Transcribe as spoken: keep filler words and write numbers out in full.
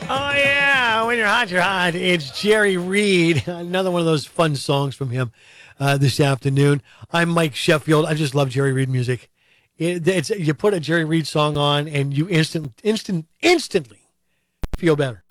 Oh, yeah. When you're hot, you're hot. It's Jerry Reed. Another one of those fun songs from him uh, this afternoon. I'm Mike Sheffield. I just love Jerry Reed music. It, it's, you put a Jerry Reed song on and you instant, instant, instantly feel better.